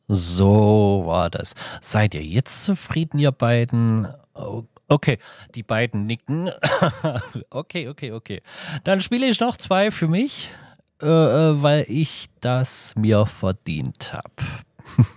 So war das. Seid ihr jetzt zufrieden, ihr beiden? Okay, die beiden nicken. Okay, okay, okay. Dann spiele ich noch zwei für mich, weil ich das mir verdient habe.